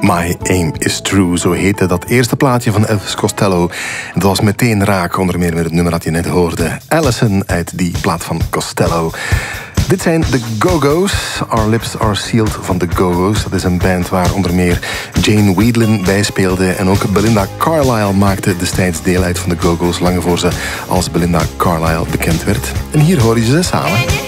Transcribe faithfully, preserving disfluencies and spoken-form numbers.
My Aim is True, zo heette dat eerste plaatje van Elvis Costello. En dat was meteen raak, onder meer met het nummer dat je net hoorde. Allison uit die plaat van Costello. Dit zijn de Go-Go's. Our Lips Are Sealed van de Go-Go's. Dat is een band waar onder meer Jane Wiedlin bij speelde. En ook Belinda Carlisle maakte destijds deel uit van de Go-Go's, lang voor ze als Belinda Carlisle bekend werd. En hier hoor je ze samen.